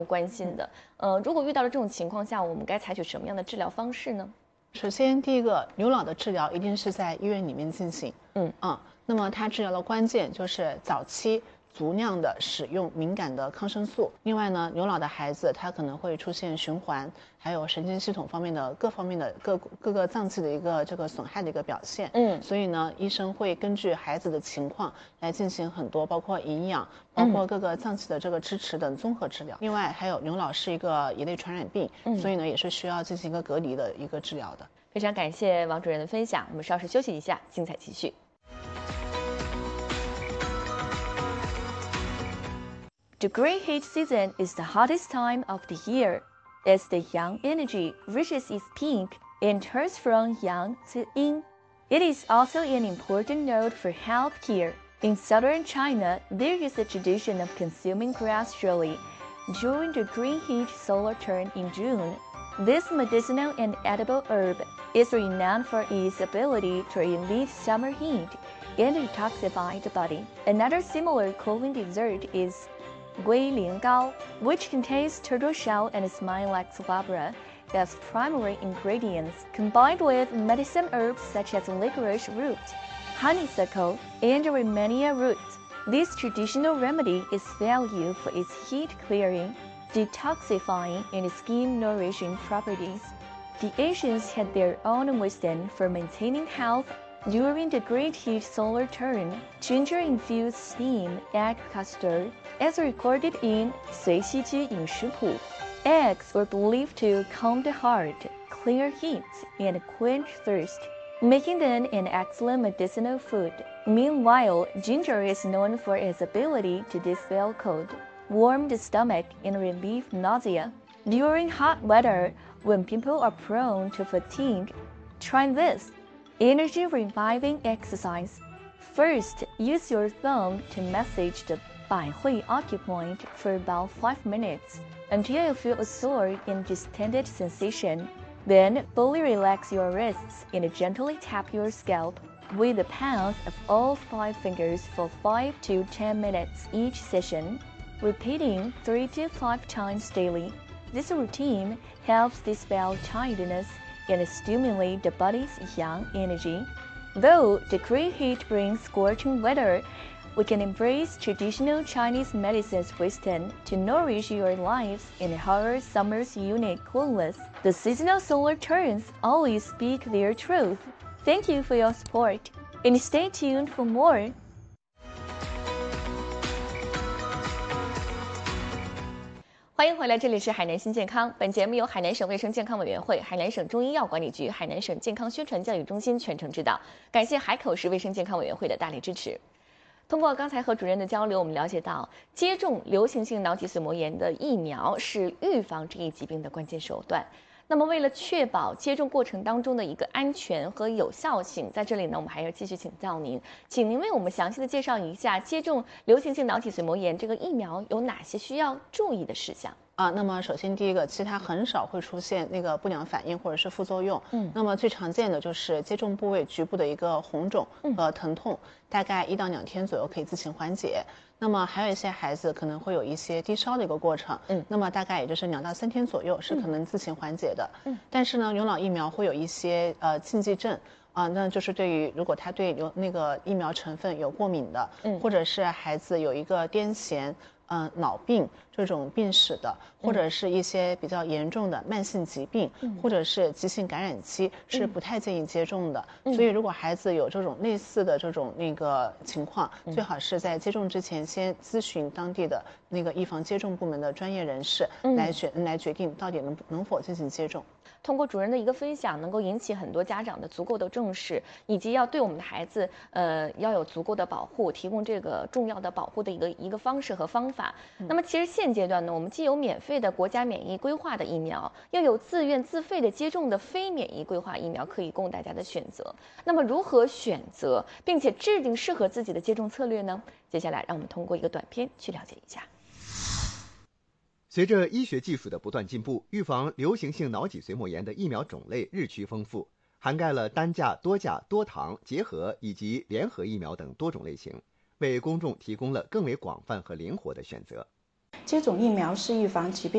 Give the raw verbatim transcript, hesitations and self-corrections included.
关心的。呃，如果遇到了这种情况下，我们该采取什么样的治疗方式呢？ 首先，第一个，牛脑的治疗一定是在医院里面进行。 嗯啊，那么它治疗的关键就是早期足量的使用敏感的抗生素。另外呢，牛脑的孩子他可能会出现循环，还有神经系统方面的各方面的各各个脏器的一个这个损害的一个表现。 嗯， 所以呢，医生会根据孩子的情况来进行很多包括营养、包括各个脏器的这个支持等综合治疗。另外还有牛脑是一个一类传染病， 嗯， 所以呢也是需要进行一个隔离的一个治疗的。 非常感谢王主任的分享，我们稍事休息一下，精彩继续。The great heat season is the hottest time of the year. As the yang energy reaches its peak and turns from yang to yin, it is also an important node for health care. In southern China, there is a tradition of consuming grass jelly during the green heat solar turn in June. This medicinal and edible herb is renowned for its ability to relieve summer heat and detoxify the body. Another similar cooling dessert is Gui Ling Gao, which contains turtle shell and Smilax glabra as primary ingredients, combined with medicine herbs such as licorice root, honeysuckle, and Rehmannia root. This traditional remedy is valued for its heat-clearing, detoxifying, and skin-nourishing properties. The ancients had their own wisdom for maintaining health during the great heat solar turn. Ginger-infused steam egg custard, as recorded in 随西居饮食谱. Eggs were believed to calm the heart, clear heat, and quench thirst, making them an excellent medicinal food. Meanwhile, ginger is known for its ability to dispel cold, warm the stomach, and relieve nausea. During hot weather, when people are prone to fatigue, try this energy reviving exercise. First, use your thumb to massage the 百会 acupoint for about five minutes until you feel a sore and distended sensation. Then, fully relax your wrists and gently tap your scalp with the palms of all five fingers for five to ten minutes each session, repeating three to five times daily. This routine helps dispel tiredness and stimulate the body's yang energy. Though the great heat brings scorching weather, we can embrace traditional Chinese medicine's wisdom to nourish your lives in hot summer's unique coolness. The seasonal solar turns always speak their truth. Thank you for your support, and stay tuned for more. 欢迎回来，这里是海南新健康。本节目由海南省卫生健康委员会、海南省中医药管理局、海南省健康宣传教育中心全程指导，感谢海口市卫生健康委员会的大力支持。通过刚才和主任的交流，我们了解到，接种流行性脑脊髓膜炎的疫苗是预防这一疾病的关键手段。那么，为了确保接种过程当中的一个安全和有效性，在这里呢，我们还要继续请教您，请您为我们详细的介绍一下接种流行性脑脊髓膜炎这个疫苗有哪些需要注意的事项。 啊，那么首先第一个，其实它很少会出现那个不良反应或者是副作用。嗯，那么最常见的就是接种部位局部的一个红肿和疼痛，嗯、大概一到两天左右可以自行缓解。那么还有一些孩子可能会有一些低烧的一个过程，嗯，那么大概也就是两到三天左右是可能自行缓解的。嗯，但是呢，流脑疫苗会有一些呃禁忌症。啊，那就是对于如果他对有那个疫苗成分有过敏的，嗯，或者是孩子有一个癫痫。嗯，脑病这种病史的，或者是一些比较严重的慢性疾病，嗯、或者是急性感染期，是不太建议接种的。嗯、所以，如果孩子有这种类似的这种那个情况，嗯、最好是在接种之前先咨询当地的那个预防接种部门的专业人士，嗯、来决来决定到底能能否进行接种。 通过主任的一个分享，能够引起很多家长的足够的重视，以及要对我们的孩子，呃，要有足够的保护，提供这个重要的保护的一个一个方式和方法。嗯、那么，其实现阶段呢，我们既有免费的国家免疫规划的疫苗，又有自愿自费的接种的非免疫规划疫苗可以供大家的选择。那么，如何选择，并且制定适合自己的接种策略呢？接下来，让我们通过一个短片去了解一下。 随着医学技术的不断进步，预防流行性脑脊髓膜炎的疫苗种类日趋丰富，涵盖了单价、多价、多糖、结合以及联合疫苗等多种类型，为公众提供了更为广泛和灵活的选择。 接种疫苗是预防疾病